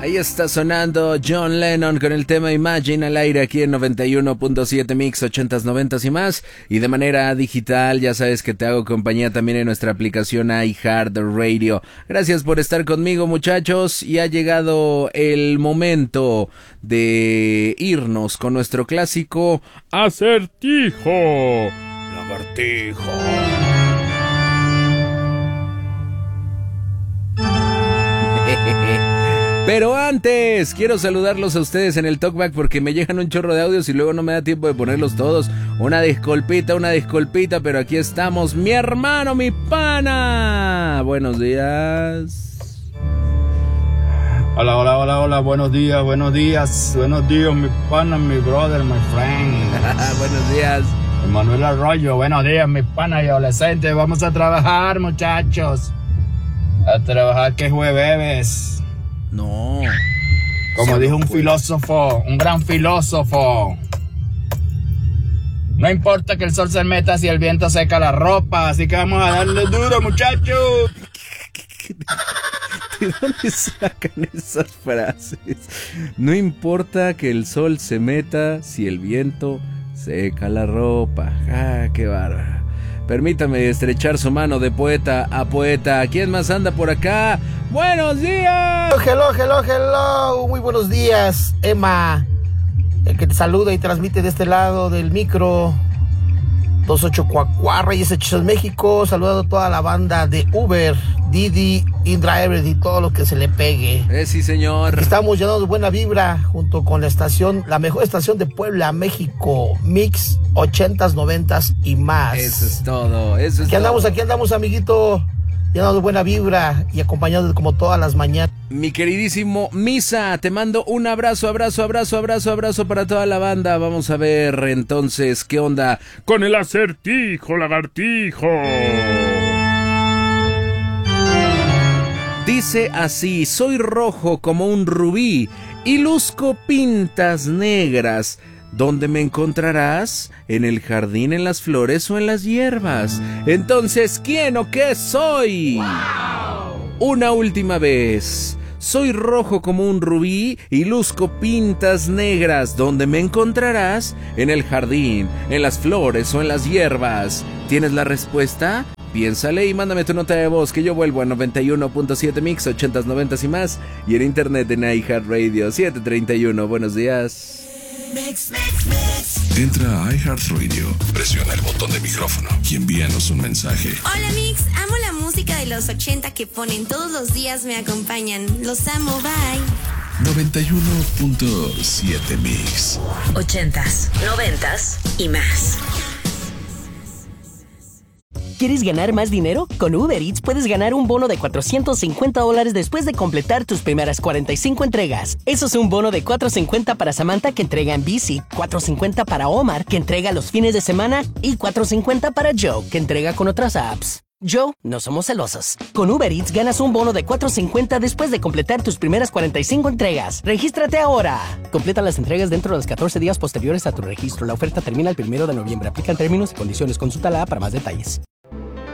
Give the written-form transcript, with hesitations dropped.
Ahí está sonando John Lennon con el tema Imagine al aire aquí en 91.7 Mix 80s, 90s y más. Y de manera digital, ya sabes que te hago compañía también en nuestra aplicación iHeartRadio. Gracias por estar conmigo, muchachos. Y ha llegado el momento de irnos con nuestro clásico Acertijo. Lagartijo. Pero antes, quiero saludarlos a ustedes en el Talkback porque me llegan un chorro de audios y luego no me da tiempo de ponerlos todos. Una disculpita, pero aquí estamos. Mi hermano, mi pana. Buenos días. Hola, buenos días, mi pana, mi brother, my friend. Buenos días. Manuel Arroyo, buenos días, mi pana y adolescente. Vamos a trabajar, muchachos. A trabajar que es jueves. No. Como dijo un filósofo, un gran filósofo. No importa que el sol se meta si el viento seca la ropa, así que vamos a darle duro, muchachos. ¿De dónde sacan esas frases? No importa que el sol se meta si el viento seca la ropa. Ah, qué bárbaro. Permítame estrechar su mano de poeta a poeta. ¿Quién más anda por acá? ¡Buenos días! Hello. Muy buenos días, Emma. El que te saluda y transmite de este lado del micro 28 Cuacuá, Reyes Hechizos, México. Saludando a toda la banda de Uber, Didi, InDriver y todo lo que se le pegue. Sí, señor. Estamos llenando de buena vibra junto con la estación, la mejor estación de Puebla, México, Mix 80s, 90s y más. Eso es todo. Aquí andamos, amiguito, llenados de buena vibra y acompañados como todas las mañanas. Mi queridísimo Misa, te mando un abrazo para toda la banda. Vamos a ver entonces qué onda con el acertijo, lagartijo. Dice así: soy rojo como un rubí y luzco pintas negras. ¿Dónde me encontrarás? ¿En el jardín, en las flores o en las hierbas? Entonces, ¿quién o qué soy? ¡Wow! Una última vez. Soy rojo como un rubí y luzco pintas negras. ¿Dónde me encontrarás? ¿En el jardín, en las flores o en las hierbas? ¿Tienes la respuesta? Piénsale y mándame tu nota de voz que yo vuelvo a 91.7 Mix 80s, 90s y más. Y en internet en iHeartRadio 731. Buenos días. Entra a iHeartRadio, presiona el botón de micrófono y envíanos un mensaje. Hola Mix, amo la música de los 80 que ponen todos los días, me acompañan. Los amo, bye. 91.7 Mix 80s, 90s y más. ¿Quieres ganar más dinero? Con Uber Eats puedes ganar un bono de $450 después de completar tus primeras 45 entregas. Eso es un bono de $450 para Samantha, que entrega en bici, $450 para Omar, que entrega los fines de semana, y $450 para Joe, que entrega con otras apps. Joe, no somos celosos. Con Uber Eats ganas un bono de $450 después de completar tus primeras 45 entregas. ¡Regístrate ahora! Completa las entregas dentro de los 14 días posteriores a tu registro. La oferta termina el 1 de noviembre. Aplican términos y condiciones. Consulta la app para más detalles.